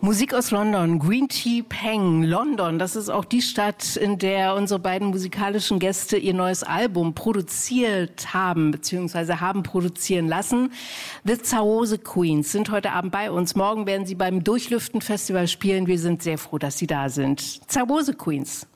Musik aus London, Green Tea Peng. London, das ist auch die Stadt, in der unsere beiden musikalischen Gäste ihr neues Album produziert haben, beziehungsweise haben produzieren lassen. The Zawoze Queens sind heute Abend bei uns. Morgen werden sie beim Durchlüften Festival spielen. Wir sind sehr froh, dass sie da sind. Zawoze Queens.